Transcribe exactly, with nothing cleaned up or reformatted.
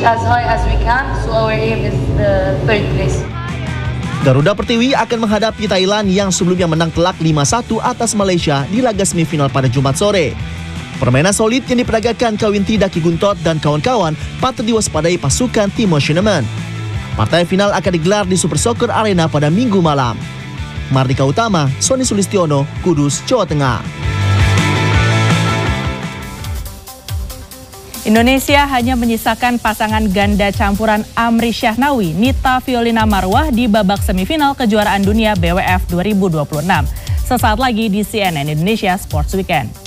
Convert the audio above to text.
as high as we can. So our aim is the third place. Garuda Pertiwi akan menghadapi Thailand yang sebelumnya menang telak lima satu atas Malaysia di laga semifinal pada Jumat sore. Permainan solid yang diperagakan Kawinti Daki Guntot dan kawan-kawan patut diwaspadai pasukan Timo Schönemann. Partai final akan digelar di Super Soccer Arena pada Minggu malam. Mardika Utama, Sony Sulistiono, Kudus, Jawa Tengah. Indonesia hanya menyisakan pasangan ganda campuran Amri Syahnawi, Nita Violina Marwah di babak semifinal kejuaraan dunia B W F dua ribu dua puluh enam. Sesaat lagi di C N N Indonesia Sports Weekend.